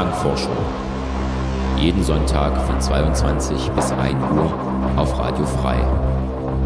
Klangforschung. Jeden Sonntag von 22 bis 1 Uhr auf Radio Frei.